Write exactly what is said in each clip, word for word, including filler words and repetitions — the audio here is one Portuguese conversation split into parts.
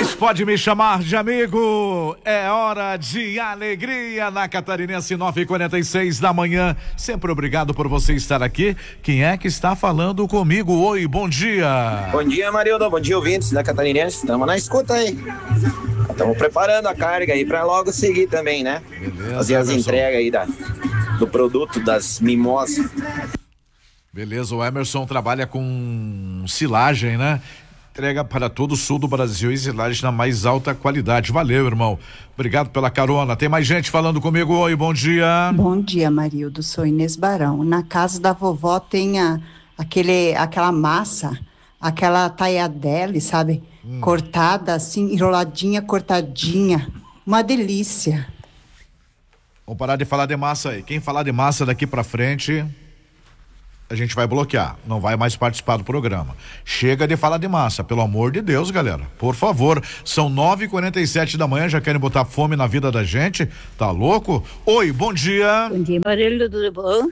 Mas pode me chamar de amigo. É hora de alegria na Catarinense, nove e quarenta e seis da manhã. Sempre obrigado por você estar aqui. Quem é que está falando comigo? Oi, bom dia. Bom dia, Marildo. Bom dia, ouvintes da Catarinense. Estamos na escuta aí. Estamos preparando a carga aí para logo seguir também, né? Beleza, fazer as Emerson. entregas aí da, do produto das mimosas. Beleza, o Emerson trabalha com silagem, né? Entrega para todo o sul do Brasil e silagem na mais alta qualidade. Valeu, irmão. Obrigado pela carona. Tem mais gente falando comigo. Oi, bom dia. Bom dia, Marildo. Sou Inês Barão. Na casa da vovó tem a, aquele, aquela massa, aquela taiadele, sabe? Hum. Cortada assim, enroladinha, cortadinha. Uma delícia. Vamos parar de falar de massa aí. Quem falar de massa daqui pra frente, a gente vai bloquear, não vai mais participar do programa. Chega de falar de massa, pelo amor de Deus, galera, por favor. São nove e quarenta e sete da manhã, já querem botar fome na vida da gente? Tá louco? Oi, bom dia. Bom dia, Marildo, tudo bom?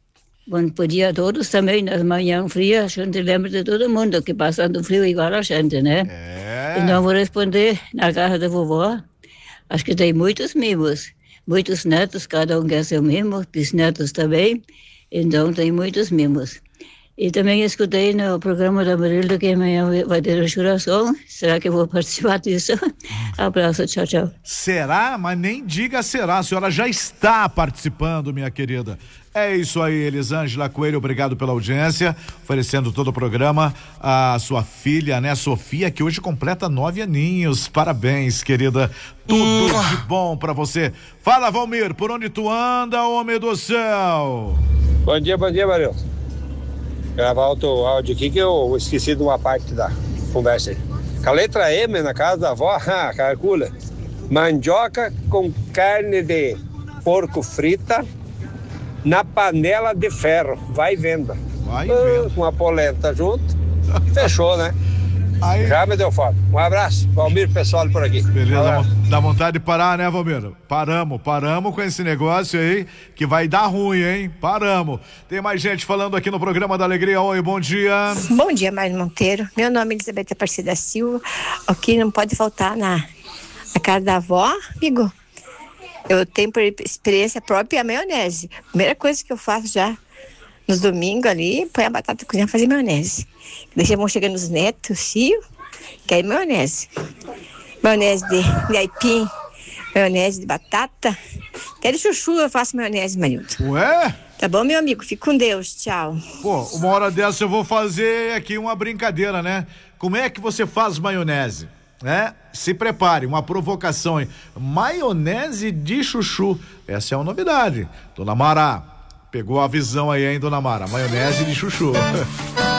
Bom dia a todos também, nas manhãs frias, a gente lembra de todo mundo que passando frio igual a gente, né? É. Então vou responder, na casa da vovó, acho que tem muitos mimos, muitos netos, cada um quer seu mimo, bisnetos também. Então tem muitos mimos. E também escutei no programa da Marilda que amanhã vai ter a churação. Será que eu vou participar disso? Abraço, tchau, tchau. Será? Mas nem diga será, a senhora já está participando, minha querida. É isso aí, Elisângela Coelho, obrigado pela audiência, oferecendo todo o programa. A sua filha, né, Sofia, que hoje completa nove aninhos. Parabéns, querida. Tudo hum. de bom pra você. Fala, Valmir, por onde tu anda, homem do céu? Bom dia, bom dia, Mario. Gravar outro áudio aqui que eu esqueci de uma parte da conversa aí. Com a letra M na casa da avó, ah, calcula. Mandioca com carne de porco frita na panela de ferro. Vai venda. Vai venda. Uh, com a polenta junto. Fechou, né? Aí. Já me deu fome. Um abraço, Valmir Pessoal por aqui. Beleza, um dá vontade de parar, né, Valmir? Paramos, paramos com esse negócio aí, que vai dar ruim, hein? Paramos. Tem mais gente falando aqui no programa da Alegria. Oi, bom dia. Bom dia, Mário Monteiro. Meu nome é Elizabeth Aparecida Silva. Aqui não pode faltar na, na casa da avó, amigo. Eu tenho por experiência própria a maionese. Primeira coisa que eu faço já nos domingos ali, põe a batata cozinhar e fazer maionese. Deixa vão chegando os netos, os tios, que aí maionese. Maionese de, de aipim, maionese de batata. Até de chuchu eu faço maionese, Marildo. Ué? Tá bom, meu amigo? Fique com Deus, tchau. Pô, uma hora dessa eu vou fazer aqui uma brincadeira, né? Como é que você faz maionese? Né? Se prepare, uma provocação aí. Maionese de chuchu. Essa é uma novidade. Dona Mara, pegou a visão aí, hein, Dona Mara? Maionese de chuchu.